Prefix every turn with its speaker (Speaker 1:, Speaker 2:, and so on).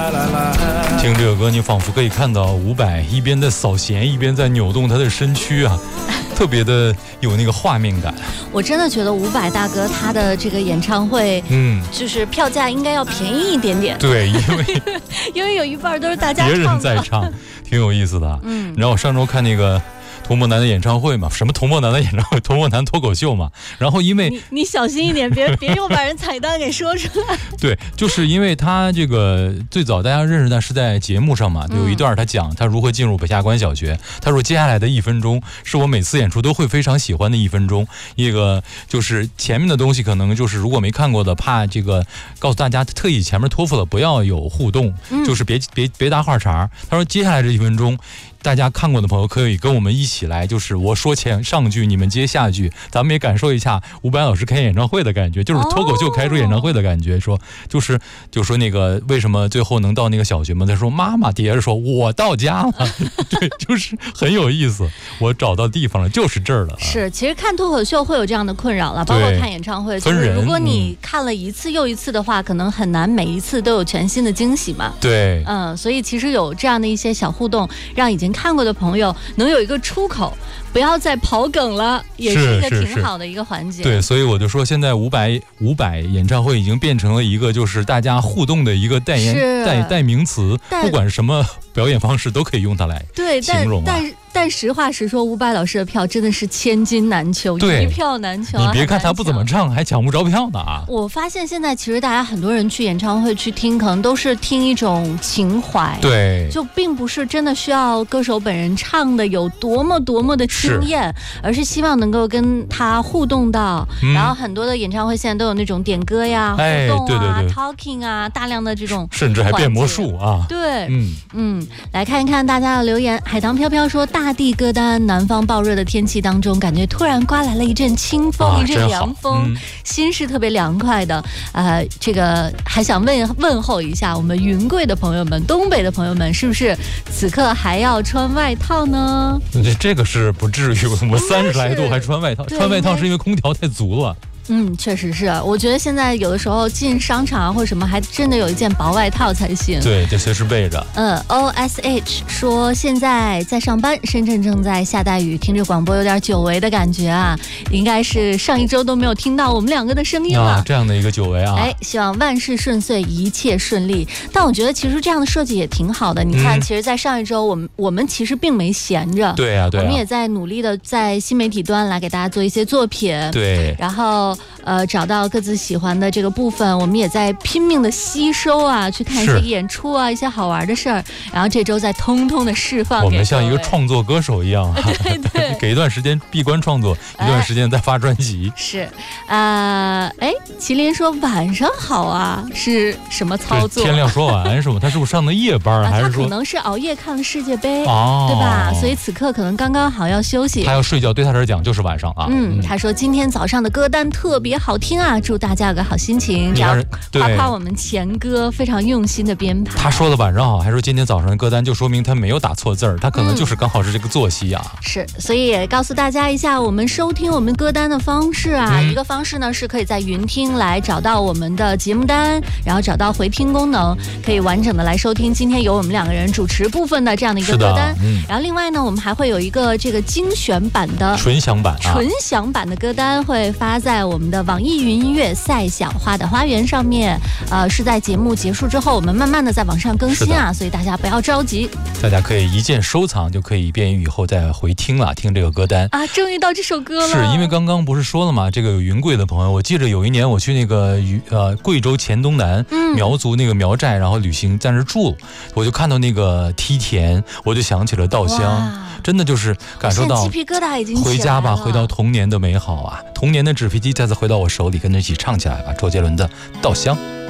Speaker 1: 听这首歌，你仿佛可以看到伍佰一边在扫弦，一边在扭动他的身躯啊，特别的有那个画面感。
Speaker 2: 我真的觉得伍佰大哥他的这个演唱会，就是票价应该要便宜一点点。
Speaker 1: 对，
Speaker 2: 因为有一半都是大家
Speaker 1: 别人在唱，挺有意思的。然后我上周看那个童漠男的演唱会嘛，什么童漠男的演唱会，童漠男脱口秀嘛。然后因为
Speaker 2: 你小心一点，别又把人彩蛋给说出来。
Speaker 1: 对，就是因为他这个最早大家认识他是在节目上嘛，有一段他讲他如何进入北下关小学。他说接下来的1分钟是我每次演出都会非常喜欢的1分钟。一个就是前面的东西可能就是如果没看过的，怕这个告诉大家特意前面托付了不要有互动，就是别搭话茬。他说接下来这1分钟。大家看过的朋友可以跟我们一起来，就是我说上句，你们接下句，咱们也感受一下伍佰老师开演唱会的感觉，就是脱口秀开出演唱会的感觉。说就说那个为什么最后能到那个小学嘛？他说妈妈，底下说我到家了，对，就是很有意思。我找到地方了，就是这儿了。
Speaker 2: 是，其实看脱口秀会有这样的困扰了，包括看演唱会，就是如果你看了一次又一次的话，可能很难每一次都有全新的惊喜嘛。
Speaker 1: 对，
Speaker 2: 所以其实有这样的一些小互动，让已经看过的朋友能有一个出口，不要再跑梗了，也是一个挺好的一个环节。
Speaker 1: 对，所以我就说，现在伍佰演唱会已经变成了一个就是大家互动的一个代名词，不管是什么表演方式都可以用它来形容啊。
Speaker 2: 但实话实说，伍佰老师的票真的是千金难求，一票难求。
Speaker 1: 你别看他不怎么唱，还抢不着票呢啊！
Speaker 2: 我发现现在其实大家很多人去演唱会去听，可能都是听一种情怀，
Speaker 1: 对，
Speaker 2: 就并不是真的需要歌手本人唱的有多么的惊艳，而是希望能够跟他互动到。然后很多的演唱会现在都有那种点歌呀、互动啊、talking 啊，大量的这种，
Speaker 1: 甚至还变魔术啊。
Speaker 2: 对，来看一看大家的留言。海棠飘飘说，大地歌单，南方暴热的天气当中，感觉突然刮来了一阵清风，一阵凉风，心是特别凉快的。这个还想问候一下我们云贵的朋友们，东北的朋友们，是不是此刻还要穿外套呢？
Speaker 1: 这个是不至于，我们30来度还穿外套，穿外套是因为空调太足了。
Speaker 2: 确实是，我觉得现在有的时候进商场啊或者什么，还真的有一件薄外套才行。
Speaker 1: 对，得随时备着。
Speaker 2: OSH 说现在在上班，深圳正在下大雨，听着广播有点久违的感觉啊，应该是上一周都没有听到我们两个的声音了。
Speaker 1: 这样的一个久违啊。
Speaker 2: 希望万事顺遂，一切顺利。但我觉得其实这样的设计也挺好的。你看，其实，在上一周我们其实并没闲着。
Speaker 1: 对啊，
Speaker 2: 我们也在努力的在新媒体端来给大家做一些作品。
Speaker 1: 对，
Speaker 2: 然后。找到各自喜欢的这个部分，我们也在拼命的吸收啊，去看一些演出啊，一些好玩的事儿，然后这周再通通的释放。
Speaker 1: 我们像一个创作歌手一样啊，
Speaker 2: 对，
Speaker 1: 给一段时间闭关创作，一段时间再发专辑。
Speaker 2: 是麒麟说晚上好啊，是什么操作？
Speaker 1: 天亮说晚安是吗？他是不是上的夜班，还是说
Speaker 2: 他可能是熬夜看了世界杯，对吧？所以此刻可能刚刚好要休息，
Speaker 1: 他要睡觉，对他来讲就是晚上啊。
Speaker 2: 他说今天早上的歌单特别好听啊，祝大家有个好心情。这样夸夸我们前歌非常用心的编排。
Speaker 1: 他说的晚上好，还说今天早上的歌单，就说明他没有打错字儿，他可能就是刚好是这个作息啊。
Speaker 2: 是，所以也告诉大家一下我们收听我们歌单的方式啊。一个方式呢是可以在云听来找到我们的节目单，然后找到回听功能，可以完整的来收听今天由我们两个人主持部分的这样的一个歌单。然后另外呢，我们还会有一个这个精选版的
Speaker 1: 纯享版
Speaker 2: 的歌单会发在我们的网易云音乐赛小花的花园上面。是在节目结束之后，我们慢慢的在网上更新啊，所以大家不要着急，
Speaker 1: 大家可以一键收藏，就可以便于以后再回听了，听这个歌单
Speaker 2: 啊。终于到这首歌了，
Speaker 1: 是因为刚刚不是说了吗？这个有云贵的朋友，我记得有一年我去那个贵州黔东南苗族那个苗寨，然后旅行在那住，我就看到那个梯田，我就想起了稻香，真的就是感受到
Speaker 2: 鸡皮疙瘩已经
Speaker 1: 回家吧，回到童年的美好啊，童年的纸飞机再次回到我手里，跟着一起唱起来吧。周杰伦的《稻香》。